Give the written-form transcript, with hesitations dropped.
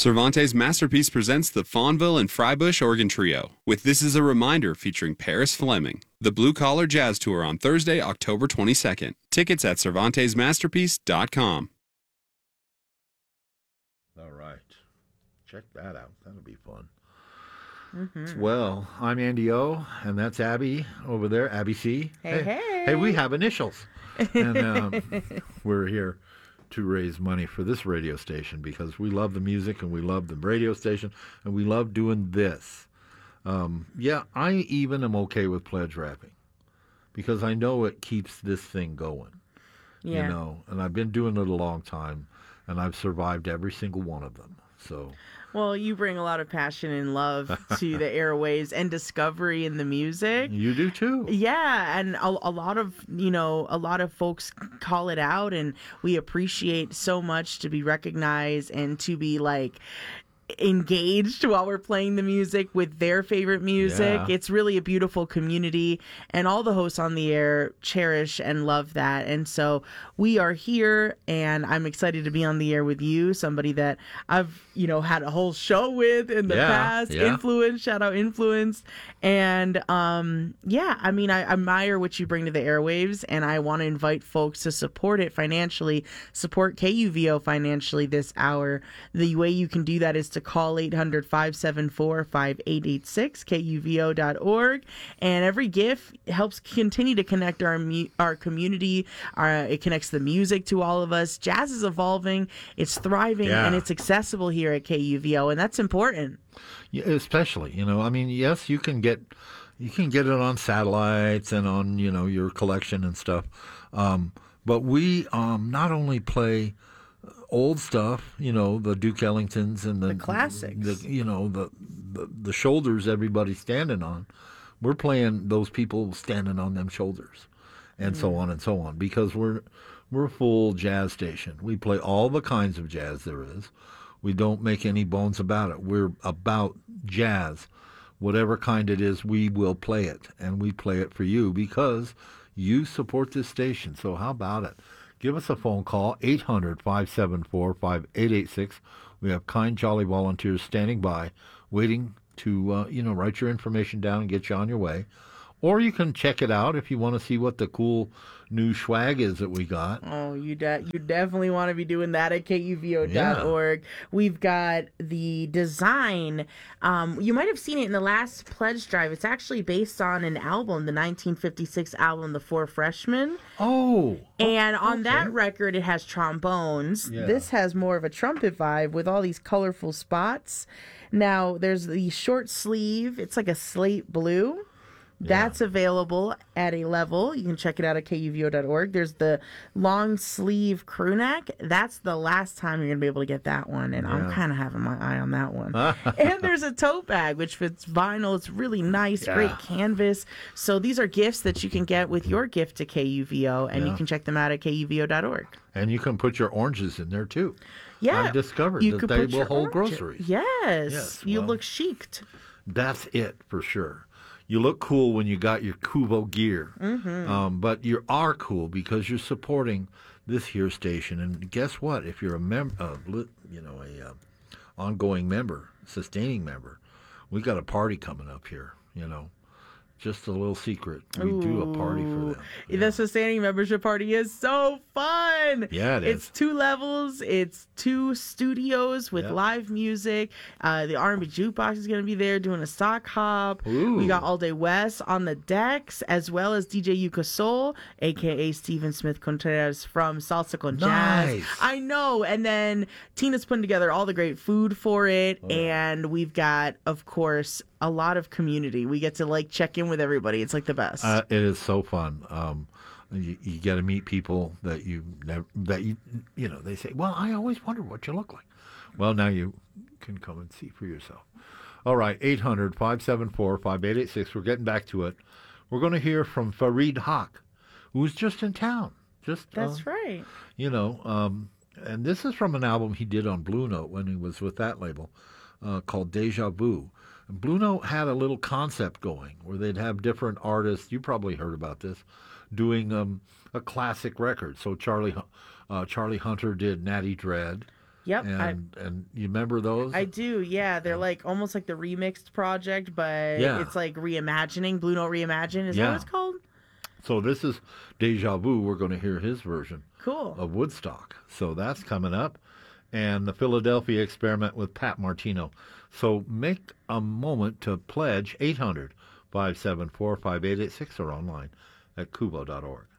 Cervantes Masterpiece presents the Fawnville and Frybush Organ Trio with This Is a Reminder featuring Paris Fleming. The Blue Collar Jazz Tour on Thursday, October 22nd. Tickets at CervantesMasterpiece.com. All right. Check that out. That'll be fun. Mm-hmm. Well, I'm Andy O, and that's Abby over there, Abby C. Hey. Hey, we have initials. And we're here to raise money for this radio station because we love the music and we love the radio station and we love doing this. I even am okay with pledge rapping because I know it keeps this thing going. Yeah. You know, and I've been doing it a long time and I've survived every single one of them. So. Well, you bring a lot of passion and love to the airwaves and discovery in the music. You do too. Yeah, and a lot of folks call it out, and we appreciate so much to be recognized and to be engaged while we're playing the music with their favorite music. Yeah. It's really a beautiful community, and all the hosts on the air cherish and love that. And so we are here, and I'm excited to be on the air with you, somebody that I've had a whole show with in the past. Influence, shout out Influence. And I admire what you bring to the airwaves, and I want to invite folks to support it financially, support KUVO financially this hour. The way you can do that is to call 800-574-5886, KUVO.org. And every gift helps continue to connect our community. It connects the music to all of us. Jazz is evolving, it's thriving, and it's accessible here at KUVO, and that's important. Yeah, especially, yes, you can get it on satellites and on, your collection and stuff. But we not only play old stuff, the Duke Ellingtons and the classics, the shoulders everybody's standing on. We're playing those people standing on them shoulders, and so on and so on, because we're a full jazz station. We play all the kinds of jazz there is. We don't make any bones about it. We're about jazz. Whatever kind it is, we will play it, and we play it for you because you support this station. So how about it? Give us a phone call, 800-574-5886. We have kind, jolly volunteers standing by, waiting to, write your information down and get you on your way. Or you can check it out if you want to see what the cool new swag is that we got. Oh, you definitely want to be doing that at KUVO.org. Yeah. We've got the design. You might have seen it in the last pledge drive. It's actually based on an album, the 1956 album, The Four Freshmen. Oh. And on that record, it has trombones. Yeah. This has more of a trumpet vibe with all these colorful spots. Now, there's the short sleeve. It's like a slate blue. That's available at a level. You can check it out at KUVO.org. There's the long sleeve crew neck. That's the last time you're going to be able to get that one. And I'm kind of having my eye on that one. And there's a tote bag, which fits vinyl. It's really nice, great canvas. So these are gifts that you can get with your gift to KUVO. And you can check them out at KUVO.org. And you can put your oranges in there, too. Yeah. I've discovered that they will hold groceries. Yes. You look chic. That's it, for sure. You look cool when you got your Kuvo gear, but you are cool because you're supporting this here station. And guess what? If you're a ongoing member, sustaining member, we got a party coming up here. Just a little secret. We do a party for them. The sustaining membership party is so fun. Yeah, it is. It's 2 levels. It's 2 studios with live music. The R&B Jukebox is going to be there doing a sock hop. Ooh. We got All Day West on the decks, as well as DJ Yuka Soul, a.k.a. Steven Smith Contreras from Salsa con Jazz. I know. And then Tina's putting together all the great food for it. Oh. And we've got, of course, a lot of community. We get to check in with everybody. It's the best. It is so fun. You get to meet people that you never, they say, well, I always wondered what you look like. Well, now you can come and see for yourself. All right, 800-574-5886. We're getting back to it. We're going to hear from Fareed Haque, who was just in town. That's right. And this is from an album he did on Blue Note when he was with that label called Deja Vu. And Blue Note had a little concept going where they'd have different artists, you probably heard about this, doing a classic record. So Charlie Hunter did Natty Dread. Yep. And you remember those? I do, yeah. They're like almost like the remixed project, but it's like reimagining, Blue Note Reimagine. Is that what it's called? So this is Deja Vu. We're going to hear his version of Woodstock. So that's coming up. And the Philadelphia Experiment with Pat Martino. So make a moment to pledge 800-574-5886 or online at kubo.org.